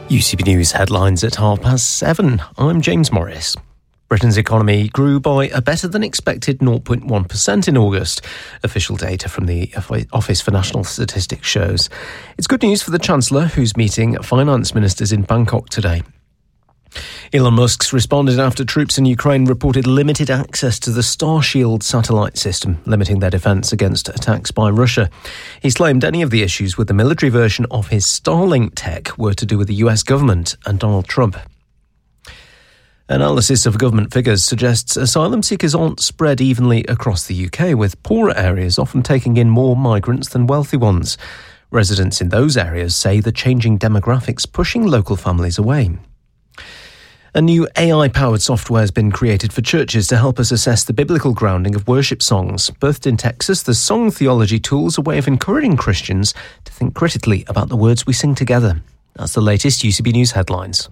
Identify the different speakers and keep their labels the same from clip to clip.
Speaker 1: UCB News headlines at 7:30. I'm James Morris. Britain's economy grew by a better-than-expected 0.1% in August. Official data from the Office for National Statistics shows. It's good news for the Chancellor, who's meeting finance ministers in Bangkok today. Elon Musk's responded after troops in Ukraine reported limited access to the Starshield satellite system, limiting their defence against attacks by Russia. He's claimed any of the issues with the military version of his Starlink tech were to do with the US government and Donald Trump. Analysis of government figures suggests asylum seekers aren't spread evenly across the UK, with poorer areas often taking in more migrants than wealthy ones. Residents in those areas say the changing demographics pushing local families away. A new AI-powered software has been created for churches to help us assess the biblical grounding of worship songs. Birthed in Texas, the Song Theology tool is a way of encouraging Christians to think critically about the words we sing together. That's the latest UCB News headlines.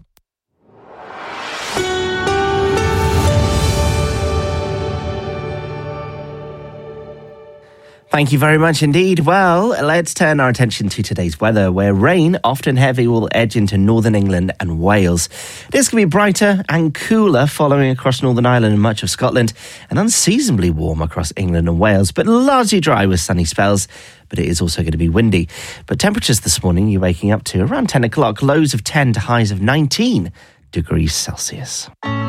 Speaker 2: Thank you very much indeed. Well, let's turn our attention to today's weather, where rain, often heavy, will edge into northern England and Wales. This can be brighter and cooler following across Northern Ireland and much of Scotland, and unseasonably warm across England and Wales, but largely dry with sunny spells. But it is also going to be windy. But temperatures this morning, you're waking up to around 10 o'clock, lows of 10 to highs of 19 degrees Celsius.